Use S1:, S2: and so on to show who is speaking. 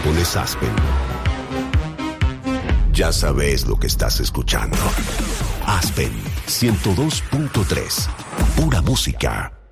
S1: pones Aspen, ya sabes lo que estás escuchando. Aspen 102.3, pura música.